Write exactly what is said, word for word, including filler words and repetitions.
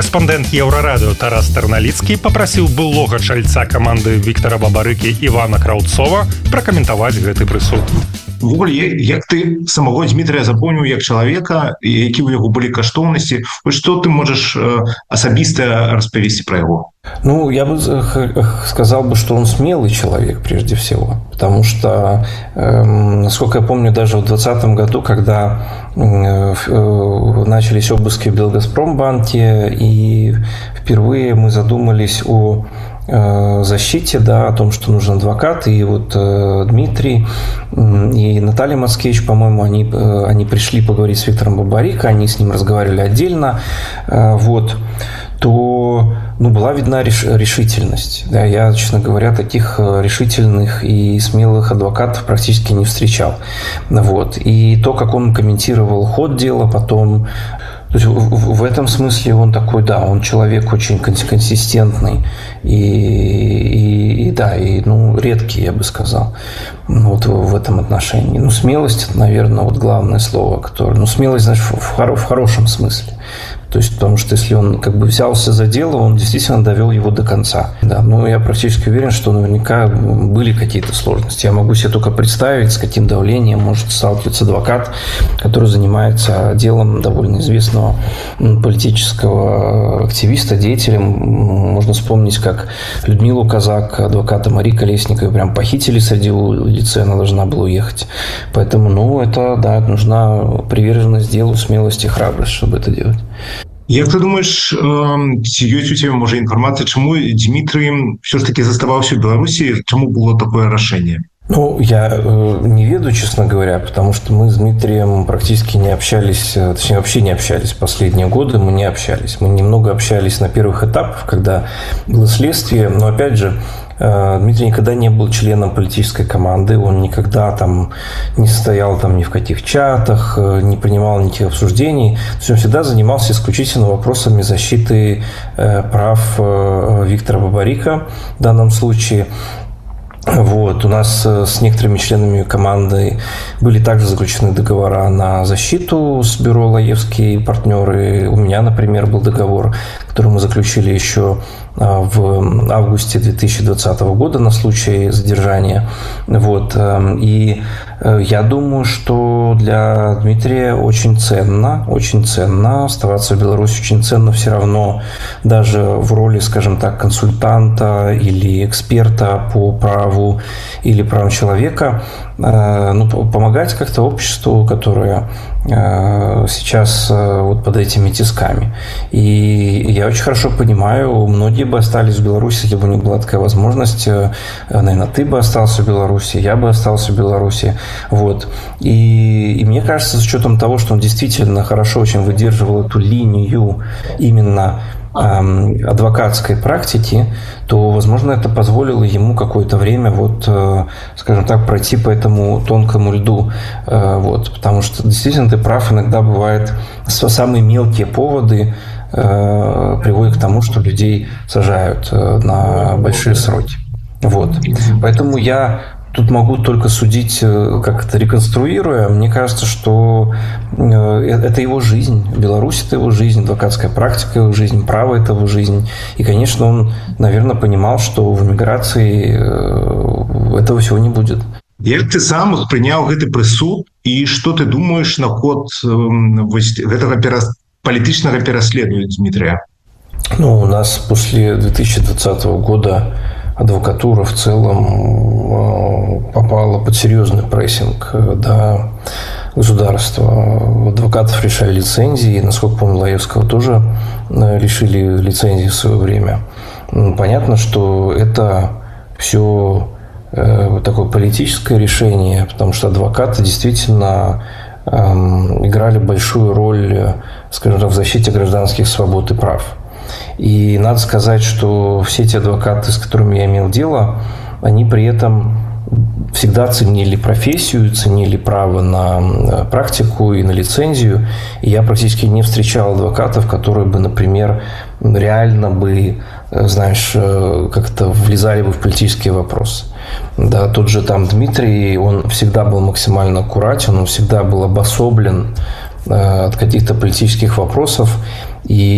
Корэспандэнт Еўрарадыё Тарас Тарналіцкі папрасіў былога чальца каманды Віктара Бабарыкі Івана Краўцова пракаментаваць гэты прысуд. Увогуле, як ты самого Дмітрыя запомніў як чалавека, які ў яго былі каштоўнасці, што ты можаш асабіста распавесці пра яго? Ну, я бы сказал бы, что он смелый человек прежде всего, потому что, э, насколько я помню, даже в двадцатом году, когда э, начались обыски в Белгазпромбанке, и впервые мы задумались о защите, да, о том, что нужен адвокат, и вот э, Дмитрий и Наталья Мацкевич, по-моему, они, э, они пришли поговорить с Виктором Бабарико, они с ним разговаривали отдельно, э, вот, то, ну, была видна реш, решительность. Да, я, честно говоря, таких решительных и смелых адвокатов практически не встречал. Вот. И то, как он комментировал ход дела потом, то есть в, в этом смысле он такой, да, он человек очень консистентный и, и, и да, и, ну, редкий, я бы сказал, вот в этом отношении. Ну, смелость, это, наверное, вот главное слово, которое, ну, смелость, знаешь, в, в, в хорошем смысле. То есть, потому что если он как бы взялся за дело, он действительно довел его до конца. Да, но я практически уверен, что наверняка были какие-то сложности. Я могу себе только представить, с каким давлением может сталкиваться адвокат, который занимается делом довольно известного политического активиста, деятеля. Можно вспомнить, как Людмилу Казак, адвоката Марии Колесниковой, прям похитили среди улицы, она должна была уехать. Поэтому, ну, это, да, нужна приверженность делу, смелость и храбрость, чтобы это делать. Як ты думаешь, ці ёсць у цябе, можа, інфармацыя, чаму Дмітрый все ж таки заставаўся ў Беларусі, чаму было такое рашэнне? Ну, я э, не ведаю, честно говоря, потому что мы с Дмитрием практически не общались, точнее, вообще не общались последние годы, мы не общались. Мы немного общались на первых этапах, когда было следствие, но, опять же, Дмитрий никогда не был членом политической команды, он никогда там не состоял там ни в каких чатах, не принимал никаких обсуждений. То есть он всегда занимался исключительно вопросами защиты прав Виктора Бабарико в данном случае. Вот. У нас с некоторыми членами команды были также заключены договора на защиту с бюро «Лаевские партнеры». У меня, например, был договор, который мы заключили еще в августе две тысячи двадцатого года на случай задержания. Вот. И я думаю, что для Дмитрия очень ценно, очень ценно оставаться в Беларуси, очень ценно все равно даже в роли, скажем так, консультанта или эксперта по праву или правам человека, ну, помогать как-то обществу, которое сейчас вот под этими тисками. И я очень хорошо понимаю, многие бы остались в Беларуси, если бы у них была такая возможность. Наверное, ты бы остался в Беларуси, я бы остался в Беларуси. Вот. И, и мне кажется, с учетом того, что он действительно хорошо очень выдерживал эту линию именно адвокатской практики, то, возможно, это позволило ему какое-то время, вот, скажем так, пройти по этому тонкому льду. Вот, потому что, действительно, ты прав, иногда бывает самые мелкие поводы приводят к тому, что людей сажают на большие сроки. Вот. Поэтому я тут могу только судить, как это реконструируя. Мне кажется, что это его жизнь. Беларусь – это его жизнь, адвокатская практика – его жизнь, право – это его жизнь. И, конечно, он, наверное, понимал, что в эмиграции этого всего не будет. Як ты сам прыняў гэты прысуд, і што ты думаешь наконт гэтага перас... палітычнага пераследования Дмитрия? Ну, у нас после две тысячи двадцатого года адвокатура в целом попала под серьезный прессинг, да, государства. Адвокатов лишали лицензии, и, насколько помню, Лаевского тоже лишили лицензии в свое время. Понятно, что это все такое политическое решение, потому что адвокаты действительно играли большую роль, скажем так, в защите гражданских свобод и прав. И надо сказать, что все те адвокаты, с которыми я имел дело, они при этом всегда ценили профессию, ценили право на практику и на лицензию. И я практически не встречал адвокатов, которые бы, например, реально бы, знаешь, как-то влезали бы в политические вопросы. Да, тот же там Дмитрий, он всегда был максимально аккуратен, он всегда был обособлен от каких-то политических вопросов. И